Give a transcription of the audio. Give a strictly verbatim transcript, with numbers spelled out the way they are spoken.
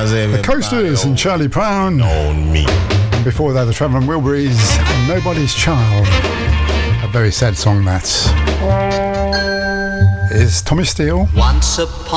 The Coasters and Charlie Brown. On me. And before that, the Travelling Wilburys and Nobody's Child. A very sad song that is Tommy Steele. Once upon